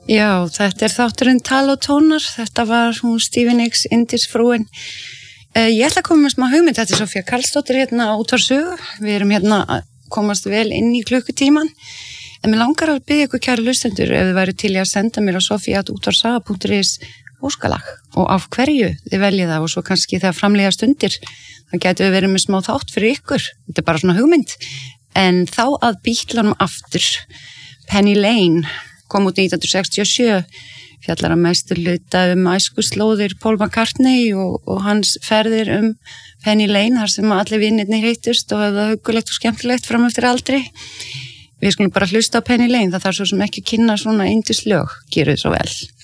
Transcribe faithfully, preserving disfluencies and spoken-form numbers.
Já, þetta er þátturinn Tal og tónar, þetta var hún Stevie Nicks, Indisfrúin. Uh, ég ætla að koma með smá hugmynd, þetta er Sofía Karlsdóttir hérna á Útvarpssögu, við erum hérna að komast vel inn í klukkutíman, en mér langar að biðja ykkur kæru hlustendur ef þið væru til í að senda mér á sofía at útvarpssaga punktur is óskalag og af hverju þið veljið það og svo kannski þegar framlega stundir, þá getum við verið með smá þátt fyrir ykkur, þetta er bara svona hugmynd, en þá að Beatlunum aftur, Penny Lane, kom út nítján hundruð sextíu og sjö, fjallar að mestu hluta um æskuslóðir Paul McCartney og, og hans ferðir um Penny Lane, þar sem allir vinnirnir hittust og hefði það hugulegt og skemmtilegt fram eftir aldri. Við skulum bara hlusta á Penny Lane, það þarf svo sem ekki kynna svona yndislög, gerðu svo vel.